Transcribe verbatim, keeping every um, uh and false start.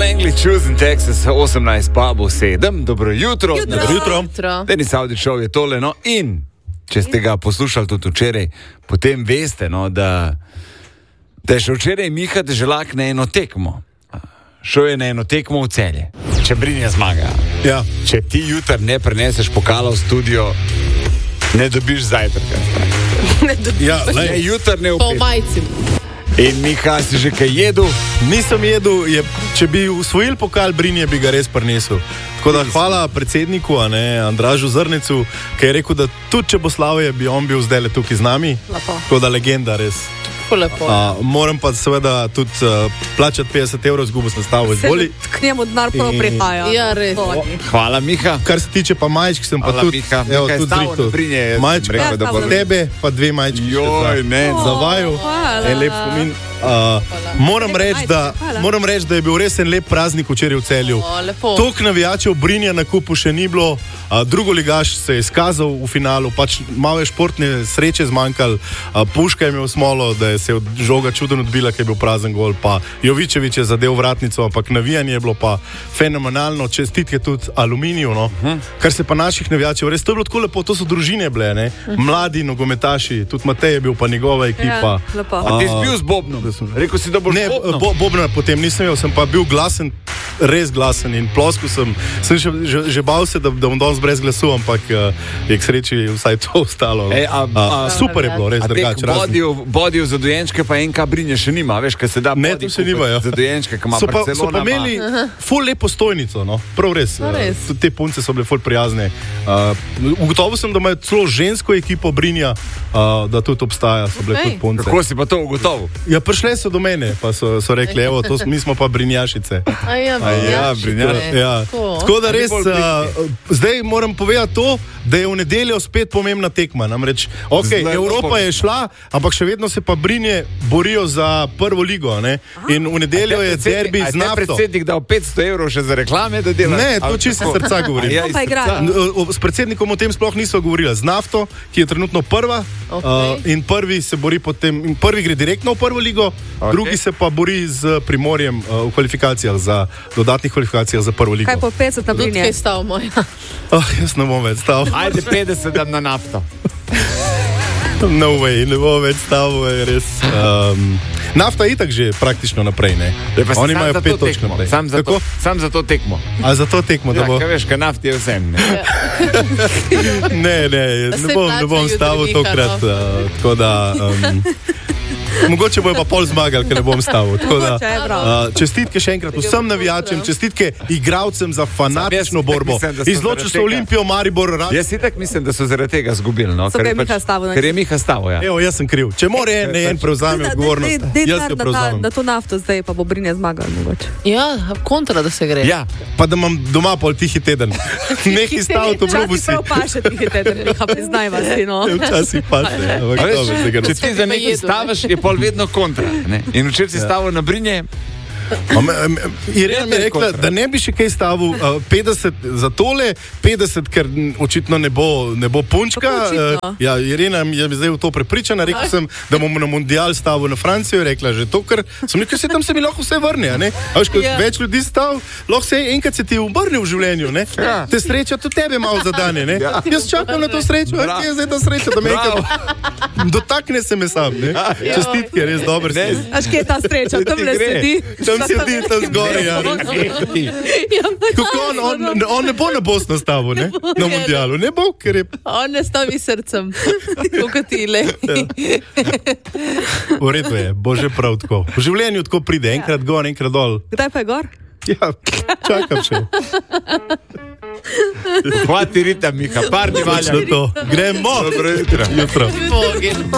Langley, Choosing Texas, osemnajst pa bo sedem. Dobro jutro. Dobro jutro. Denis Avdićov je tole, no, in če ste ga poslušali tudi včeraj, potem veste, no, da, da je še včeraj Miha Deželak na eno tekmo. Šel je na eno tekmo v Celje. Če Brinje zmaga. Ja. Če ti jutr ne preneseš pokala v studio, ne dobiš zajtrka. Ne dobiš. Ja, Ne, jutr ne Po upeš. majci. In Miha, si že kaj jedel? Nisem jedel, je, če bi usvojil pokal Brinje, bi ga res prinesel. Tako da hvala predsedniku, a ne, Andražu Zrnecu, ki je rekel, da tudi če bo Slavje, bi on bil zdaj le tukaj z nami. Lepo. Tako da legenda res. Lepo. A, moram pa seveda tudi uh, plačati petdeset evrov, zgubo sem stavo izvoli. K njemu denar prav prihaja. Ja, res. Hvala, Miha. Kar se tiče pa majčk, sem pa Hvala, tudi, Miha. evo, Miha je tudi stavo zrihtal. na Brinje, jaz sem Majčka, rekel, da bo- tebe pa dve majčki. Joj, ne. Za vaju. Hvala. En lep spomin. Uh, moram reči, da, Hvala. moram reči, da je bil res en lep praznik včeraj v Celju. O, lepo. Toliko navijačev Brinja na kupu še ni bilo. Uh, drugo ligaš se je izkazal v finalu, pač malo je športne sreče zmanjkalo. Uh, Puška je imel smolo, da je se od žoga čudno odbila, ker je bil prazen gol. Pa Jovičevič je zadev vratnico, ampak navijanje je bilo pa fenomenalno. Čestitke tudi Aluminiju. No. Uh-huh. Kar se pa naših navijačev, res to je bilo tako lepo, to so družine bile, ne? Mladi nogometaši, tudi Matej je bil, pa njegova ekipa. Ja, lepo. A ti si bil z bobnom? Rekel si, da boš Ne, bobnom. bo, bobna potem nisem imel, sem pa bil glasen, res glasen in ploskal sem. Sem že, že, že bal se, da, da bom danes brez glasu, ampak uh, je k sreči vsaj to ostalo. No. Ej, a- a, a- super je bilo, res A drugače. teh razen- bodijev, bodijev za dojenčke pa en Brinje še nima, veš, kaj se da Ne, body to še kupiti nimajo. za dojenčke, ki ima So pa, so Barcelona. pa imeli ful lepo stojnico, no? Prav res. No, res. Uh, tudi te punce so bile ful prijazne. Uh, ugotovil sem, da imajo celo žensko ekipo Brinja, uh, da tudi obstaja, so bile Okej. tudi punce. Kako si pa to ugotovil? Ja, prišle so do mene, pa so, so rekli, evo, to, mi smo pa Brinjašice. A ja, ja, Brinjaši. Ja. Tako. Tako da res, bolj uh, zdaj moram povedati to, da je v nedeljo spet pomembna tekma. Namreč, okay, Zdaj Evropa pa- je šla, ampak še vedno se pa Brinje borijo za prvo ligo. Ne? In v nedeljo je derbi z A nafto. te predsednik dal petsto evrov še za reklame, da dela? Ne, to Ali čisto tako? srca govorim. A ja, To pa iz igra. srca. N- o- S predsednikom o tem sploh niso govorili. Z nafto, ki je trenutno prva, Okej. uh, in prvi se bori potem, in prvi gre direktno v prvo ligo, Okej. drugi se pa bori z Primorjem uh, v kvalifikacijah za dodatnih kvalifikacijah za prvo ligo. Kaj po petdeset na Tudi Brinje? kaj stav moj. Oh, jaz ne bom več stal. Ajde petdeset dam na nafto. No way, ne bom več stal, je res. Um, nafta je itak že praktično naprej, ne? Ja, pa si Oni sam imajo za to pet točk tekmo, naprej. Sam za, to, Kako? sam za to tekmo. A za to tekmo, da Ja, bo... kaj veš, kaj naft je vsem. Ne? Ne, ne, Da ne se bom, ne plača bom jutri stavil Miha, tokrat, no. uh, tako da... Um, mogoče bojo pa pol zmagali, ker ne bom stavil. Tako da, Mogoče, ja, prav. uh, čestitke še enkrat vsem navijačem, čestitke igralcem za fanatično Sam jaz borbo. mislim, da so Izločil zaradi so tega- Olimpijo, Maribor, Rad. Jaz si tak mislim, da so zaradi tega zgubili. No? So Ker ga je je Miha stavil na Ker je Miha stavil, ja. Evo, jaz sem kriv. Če mora en, ne en prevzame odgovornost, Dej- dej jaz denar jo na ta- prevzamem. Na to nafto zdaj pa bo Brinje zmagal mogoče. Ja, kontra, da se gre. Ja, Pa da imam doma pol tihi teden. Nekaj stavil, to obljubil Včasih si. prav paše ti teden, Miha, priznajva si, no. Včasih pa se. Ampak a veš, dobro, zdaj ga če ti za Pa nekaj jedu, ne. staviš, je pol vedno kontra. Ne? In včeraj si stavil na Brinje. A me- me- Irena mi je Ja, rekla, kontra. da ne bi še kaj stavil uh, petdeset za tole, petdeset, ker m, očitno ne bo, ne bo punčka. Kako očitno? Uh, ja, Irena je zdaj v to prepričana. Rekel sem, da bom na mundial stavil na Francijo. Je rekla že to, ker sem rekel, se tam se mi lahko vse vrne. a ne? A veš, ko Ja. več ljudi stav, lahko se enkrat se ti obrne v življenju. Ne? Ja. Te sreča tudi tebe malo zadane. Ne? Ja. Jaz čakam na to srečo, a Bravo. kje je zdaj ta sreča, da me Bravo. enkrat dotakne se me sam. Ne? Ja. Čestitke, res dober Ne, si. Až kje je ta sreča, Ti tam le gre. sedi. Tam sedi, tam zgoraj. Ja, res. Kako on, on, on ne bo na Bosno stavil, ne? Na mundialu, ne bo, ker je On ne stavi srcem, kot ti le. v redu, je, bo že prav tako. V življenju tako pride, enkrat gor, enkrat dol. Kdaj pa je gor? Ja, čakam še. hvati ritem, Miha, par dni valja. Točno to. Gremo. Dobro jutro. Jutro. Bogi, no.